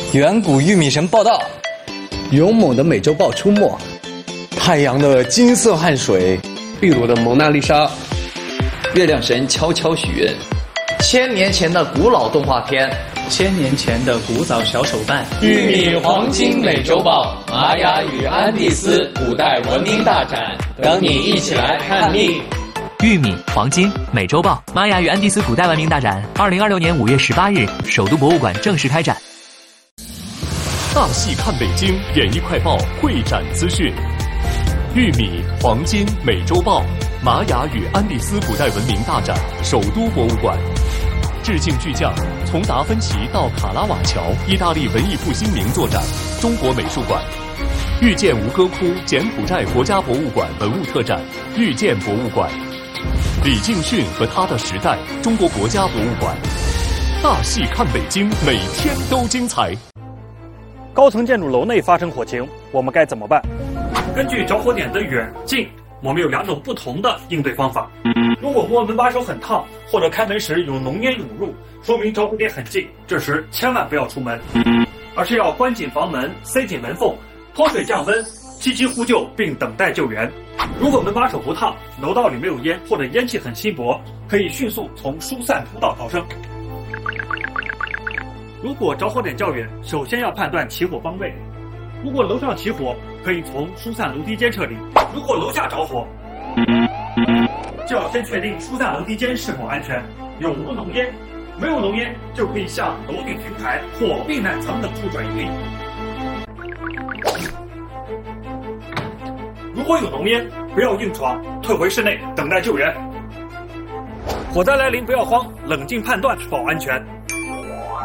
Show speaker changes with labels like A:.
A: 远古玉米神报道，
B: 勇猛的美洲豹出没，
A: 太阳的金色汗水，
B: 秘鲁的蒙娜丽莎，
C: 月亮神悄悄许愿，1000年前的古老动画片
D: ，1000年前的古早小手办，
E: 玉米黄金美洲豹，玛雅与安第斯古代文明大展，等你一起来看腻。
F: 玉米、黄金、美洲豹，玛雅与安第斯古代文明大展，2026年5月18日，首都博物馆正式开展。
G: 大戏看北京，演艺快报会展资讯。玉米、黄金、美洲豹，玛雅与安第斯古代文明大展，首都博物馆。致敬巨匠，从达芬奇到卡拉瓦乔，意大利文艺复兴名作展，中国美术馆。遇见吴哥窟，柬埔寨国家博物馆文物特展，遇见博物馆。李敬训和他的时代，中国国家博物馆。大戏看北京，每天都精彩。
H: 高层建筑楼内发生火情，我们该怎么办？
I: 根据着火点的远近，我们有2种不同的应对方法。如果门把手很烫，或者开门时有浓烟涌入，说明着火点很近，这时千万不要出门，而是要关紧房门，塞紧门缝，脱水降温，积极呼救并等待救援。如果门把手不烫，楼道里没有烟或者烟气很稀薄，可以迅速从疏散通道逃生。如果着火点较远，首先要判断起火方位。如果楼上起火，可以从疏散楼梯间撤离；如果楼下着火，就要先确定疏散楼梯间是否安全，有无浓烟。没有浓烟，就可以向楼顶平台或避难层等处转移。如果有浓烟，不要硬闯，退回室内等待救援。火灾来临不要慌，冷静判断是否安全。